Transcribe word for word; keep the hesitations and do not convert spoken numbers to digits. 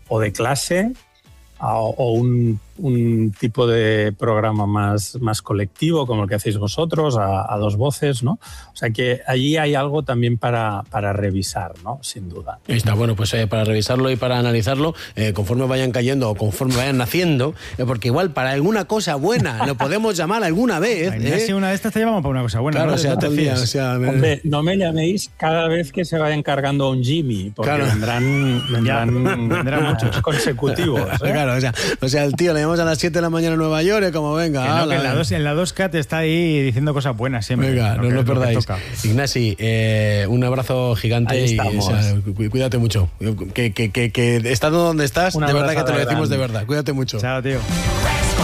o de clase o, o un, un tipo de programa más, más colectivo, como el que hacéis vosotros, a, a dos voces, ¿no? O sea que allí hay algo también para, para revisar, ¿no? Sin duda. Está bueno, pues eh, para revisarlo y para analizarlo, eh, conforme vayan cayendo o conforme vayan naciendo, eh, porque igual para alguna cosa buena lo podemos llamar alguna vez. ¿eh? Si una de estas te llamamos para una cosa buena. Claro, ¿no? o sea, no te todo el día, fíes. o sea, me... Hombre, no me llaméis cada vez que se vayan cargando un Jimmy, porque claro. vendrán, vendrán, vendrán muchos consecutivos. ¿eh? Claro, o sea, o sea, el tío le llamamos a las siete de la mañana en Nueva York, como venga. Que no, ala, que en, la dos, en la dos K te está ahí diciendo cosas buenas siempre. Venga, no lo perdáis. Lo Ignasi, eh, un abrazo gigante y o sea, cuídate mucho. Que, que, que, que estando donde estás, Una de verdad que te lo decimos grande. de verdad. Cuídate mucho. Chao, tío.